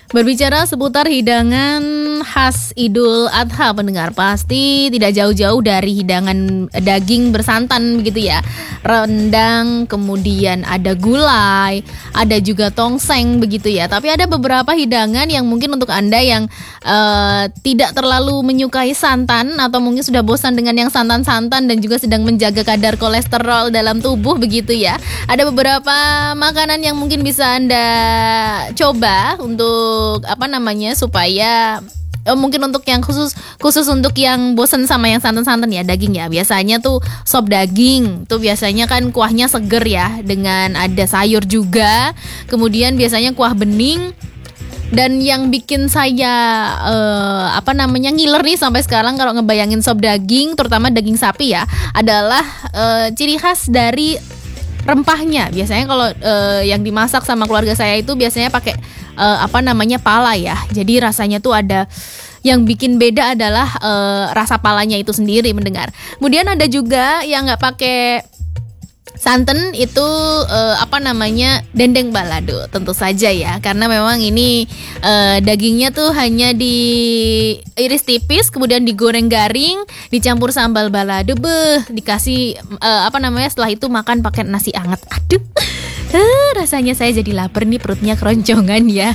Berbicara seputar hidangan khas Idul Adha, pendengar pasti tidak jauh-jauh dari hidangan daging bersantan begitu ya. Rendang, kemudian ada gulai, ada juga tongseng begitu ya. Tapi ada beberapa hidangan yang mungkin untuk Anda yang tidak terlalu menyukai santan atau mungkin sudah bosan dengan yang santan-santan dan juga sedang menjaga kadar kolesterol dalam tubuh begitu ya. Ada beberapa makanan yang mungkin bisa Anda coba untuk supaya mungkin untuk yang khusus untuk yang bosen sama yang santan-santan ya, daging ya. Biasanya tuh sop daging tuh biasanya kan kuahnya seger ya, dengan ada sayur juga. Kemudian biasanya kuah bening. Dan yang bikin saya ngiler nih sampai sekarang kalau ngebayangin sop daging, terutama daging sapi ya, adalah ciri khas dari rempahnya. Biasanya kalau yang dimasak sama keluarga saya itu biasanya pakai pala ya. Jadi rasanya tuh ada yang bikin beda adalah rasa palanya itu sendiri, mendengar. Kemudian ada juga yang nggak pakai santan itu dendeng balado, tentu saja ya, karena memang ini dagingnya tuh hanya diiris tipis, kemudian digoreng garing, dicampur sambal balado, dikasih setelah itu makan pakai nasi anget. Aduh, rasanya saya jadi lapar nih, perutnya keroncongan ya.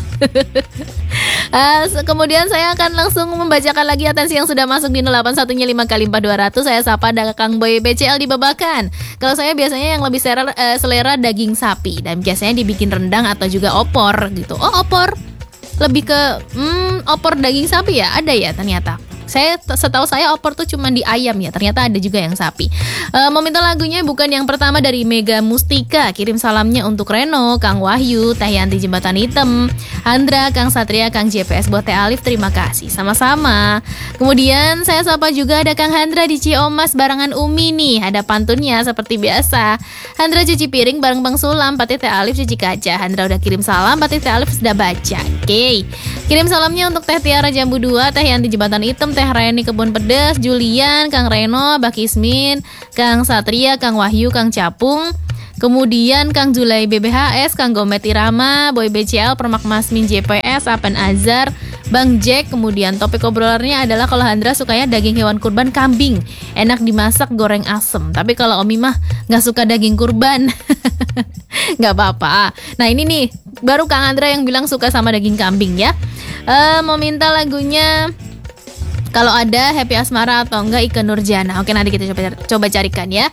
Kemudian saya akan langsung membacakan lagi atensi yang sudah masuk di 081-nya 5x4200. Saya sapa ada Kang Boy BCL di Babakan. Kalau saya biasanya yang lebih selera daging sapi, dan biasanya dibikin rendang atau juga opor gitu. Oh, opor. Lebih ke opor daging sapi ya, ada ya ternyata. Setahu saya opor tuh cuma di ayam ya, ternyata ada juga yang sapi. Mau minta lagunya bukan yang pertama dari Mega Mustika. Kirim salamnya untuk Reno, Kang Wahyu, Teh Yanti Jembatan Hitam, Handra, Kang Satria, Kang JPS buat Teh Alif, terima kasih. Sama-sama. Kemudian saya sapa juga ada Kang Handra di Ciomas barengan Umi nih. Ada pantunnya seperti biasa. Handra cuci piring bareng Bang Sulam, Pati Teh Alif cuci kaca. Handra udah kirim salam, Pati Teh Alif sudah baca. Oke. Kirim salamnya untuk Teh Tiara Jambu 2, Teh Yanti Jembatan Hitam, Teh Reni Kebun Pedes, Julian, Kang Reno, Bak Ismin, Kang Satria, Kang Wahyu, Kang Capung, kemudian Kang Julai BBHS, Kang Gomet Irama, Boy BCL, Permak Masmin JPS, Apen Azhar, Bang Jack. Kemudian topik obrolannya adalah kalau Handra sukanya daging hewan kurban kambing, enak dimasak goreng asem. Tapi kalau Omi mah gak suka daging kurban. Gak apa-apa. Nah ini nih, baru Kang Handra yang bilang suka sama daging kambing ya. Mau minta lagunya kalau ada Happy Asmara atau enggak Ika Nurjana. Oke, nanti kita coba carikan ya.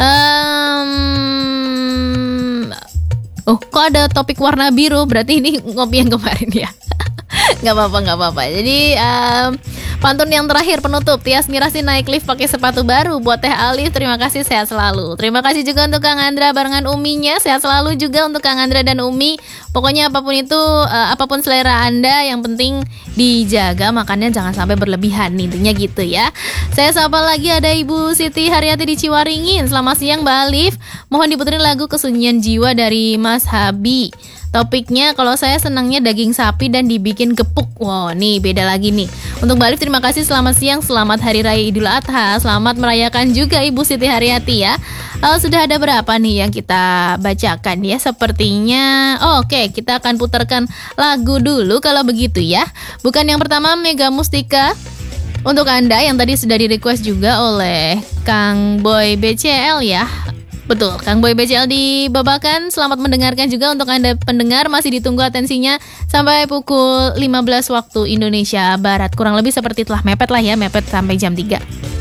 Kok ada topik warna biru? Berarti ini ngopi yang kemarin ya. Gak apa-apa. Jadi pantun yang terakhir penutup, Tias Mirasi naik lift pakai sepatu baru buat Teh Alif. Terima kasih, sehat selalu. Terima kasih juga untuk Kang Andra barengan Uminya. Sehat selalu juga untuk Kang Andra dan Umi. Pokoknya apapun itu, apapun selera Anda, yang penting dijaga makannya jangan sampai berlebihan, intinya gitu ya. Saya sapa lagi ada Ibu Siti Haryati di Ciwaringin. Selamat siang Mbak Alif. Mohon diputerin lagu Kesunyian Jiwa dari Mas Habi. Topiknya kalau saya senangnya daging sapi dan dibikin gepuk. Wow, nih beda lagi nih. Untuk Mbak Alif terima kasih, selamat siang, selamat Hari Raya Idul Adha. Selamat merayakan juga Ibu Siti Haryati ya. Sudah ada berapa nih yang kita bacakan ya? Sepertinya oke, kita akan putarkan lagu dulu kalau begitu ya. Bukan yang pertama Mega Mustika. Untuk Anda yang tadi sudah di-request juga oleh Kang Boy BCL ya. Betul, Kang Boy BCL di Babakan. Selamat mendengarkan juga untuk Anda pendengar. Masih ditunggu atensinya sampai pukul 15 waktu Indonesia Barat. Kurang lebih seperti telah mepet lah ya, mepet sampai jam 3.